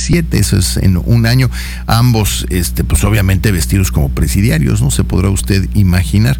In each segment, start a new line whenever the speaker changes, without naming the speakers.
17, eso es en un año, ambos pues obviamente vestidos como presidiarios, ¿no? Se podrá usted imaginar.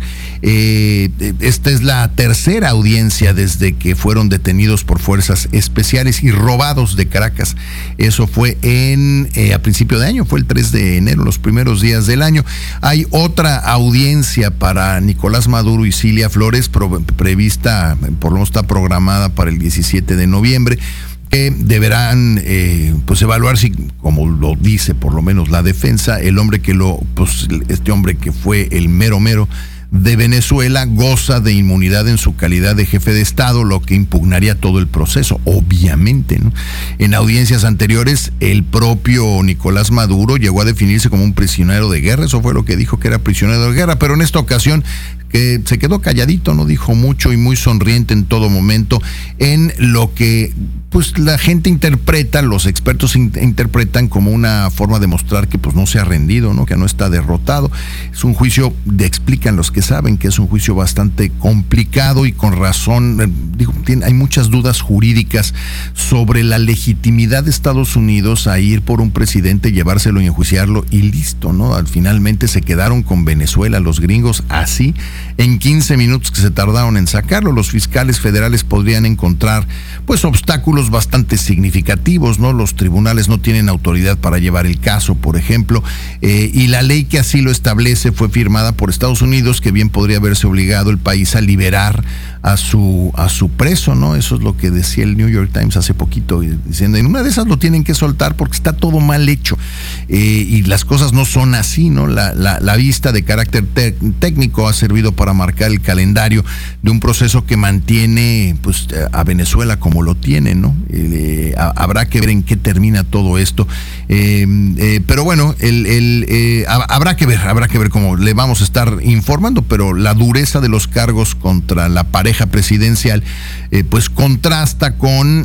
Esta es la tercera audiencia desde que fueron detenidos por fuerzas especiales y robados de Caracas. Eso fue a principio de año, fue el 3 de enero, los primeros días del año. Hay otra audiencia para Nicolás Maduro y Cilia Flores prevista, por lo menos está programada para el 17 de noviembre, que deberán pues evaluar si, como lo dice por lo menos la defensa, el hombre este hombre que fue el mero de Venezuela goza de inmunidad en su calidad de jefe de Estado, lo que impugnaría todo el proceso, obviamente, ¿no? En audiencias anteriores, el propio Nicolás Maduro llegó a definirse como un prisionero de guerra, eso fue lo que dijo, que era prisionero de guerra, pero en esta ocasión que se quedó calladito, no dijo mucho y muy sonriente en todo momento, en lo que pues la gente interpreta, los expertos interpretan como una forma de mostrar que pues no se ha rendido, ¿no? Que no está derrotado. Es un juicio, explican los que saben, que es un juicio bastante complicado y con razón, hay muchas dudas jurídicas sobre la legitimidad de Estados Unidos a ir por un presidente, llevárselo y enjuiciarlo y listo, ¿no? Finalmente se quedaron con Venezuela, los gringos, así, en 15 minutos que se tardaron en sacarlo. Los fiscales federales podrían encontrar pues obstáculos bastante significativos, ¿no? Los tribunales no tienen autoridad para llevar el caso, por ejemplo, y la ley que así lo establece fue firmada por Estados Unidos, que bien podría haberse obligado el país a liberar a su preso, ¿no? Eso es lo que decía el New York Times hace poquito, diciendo, en una de esas lo tienen que soltar porque está todo mal hecho, y las cosas no son así, ¿no? La vista de carácter técnico ha servido para marcar el calendario de un proceso que mantiene pues a Venezuela como lo tiene, ¿no? Habrá que ver en qué termina todo esto, pero bueno, habrá que ver cómo le vamos a estar informando, pero la dureza de los cargos contra la pareja presidencial pues contrasta con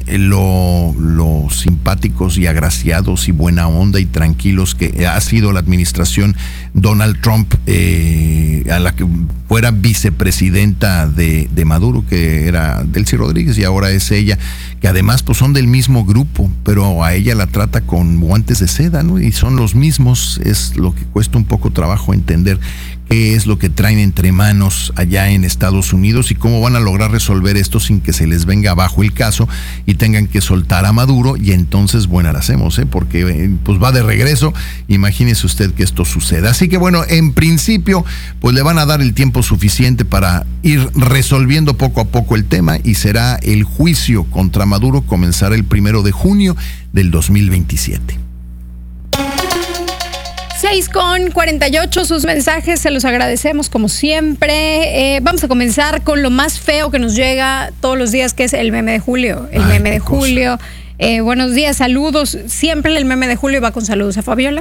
lo simpáticos y agraciados y buena onda y tranquilos que ha sido la administración Donald Trump, a la que fuera vicepresidenta de Maduro, que era Delcy Rodríguez, y ahora es ella, que además pues son del mismo grupo, pero a ella la trata con guantes de seda, ¿no? Y son los mismos, es lo que cuesta un poco trabajo entender qué es lo que traen entre manos allá en Estados Unidos y cómo van a lograr resolver esto sin que se les venga abajo el caso y tengan que soltar a Maduro, y entonces buena la hacemos, porque pues va de regreso, imagínese usted que esto suceda. Así que bueno, en principio pues le van a dar el tiempo suficiente para ir resolviendo poco a poco el tema, y será el juicio contra Maduro, comenzará el 1 de junio del 2027.
6:48, sus mensajes se los agradecemos como siempre. Vamos a comenzar con lo más feo que nos llega todos los días, que es el meme de Julio. Julio. Buenos días, saludos. Siempre el meme de Julio va con saludos a Fabiola.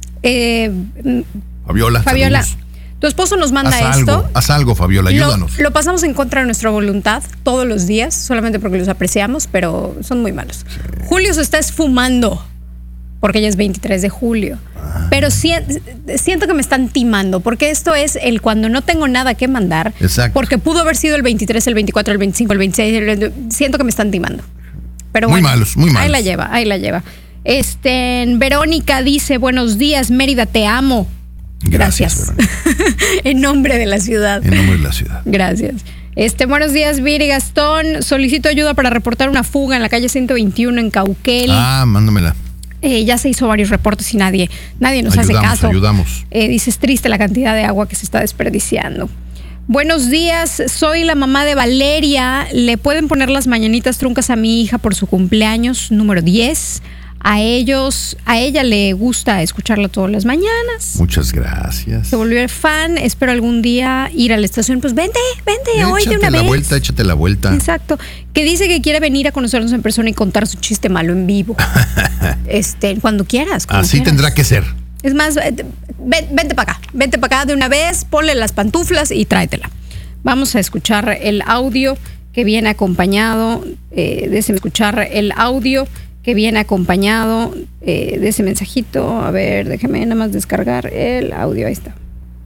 Fabiola.
Saludos. Tu esposo nos manda esto.
Haz algo, Fabiola, ayúdanos.
Lo pasamos en contra de nuestra voluntad todos los días, solamente porque los apreciamos, pero son muy malos. Sí. Julio se está esfumando porque ya es 23 de julio. Pero siento que me están timando, porque esto es el cuando no tengo nada que mandar. Exacto. Porque pudo haber sido el 23, el 24, el 25, el 26. Siento que me están timando. Pero
muy
bueno,
malos, muy malos.
Ahí la lleva. Verónica dice, buenos días, Mérida, te amo. Gracias. En nombre de la ciudad.
En nombre de la ciudad.
Gracias. Buenos días, Viri Gastón. Solicito ayuda para reportar una fuga en la calle 121 en Cauquel.
Mándamela.
Ya se hizo varios reportes y nadie nos hace caso.
Ayudamos.
Dice, es triste la cantidad de agua que se está desperdiciando. Buenos días, soy la mamá de Valeria. ¿Le pueden poner las mañanitas truncas a mi hija por su cumpleaños número 10? A ella le gusta escucharla todas las mañanas.
Muchas gracias.
Se volvió fan. Espero algún día ir a la estación. Pues vente hoy de una vez.
Échate la vuelta.
Exacto. Que dice que quiere venir a conocernos en persona y contar su chiste malo en vivo. Cuando quieras.
Así tendrá que ser.
Es más, vente para acá de una vez, ponle las pantuflas y tráetela. Vamos a escuchar el audio que viene acompañado. Déjeme escuchar el audio que viene acompañado de ese mensajito. A ver, déjeme nada más descargar el audio. Ahí está.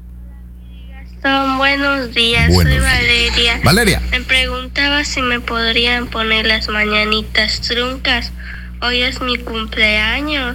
Buenos días, soy Valeria.
Valeria.
Me preguntaba si me podrían poner las mañanitas truncas. Hoy es mi cumpleaños.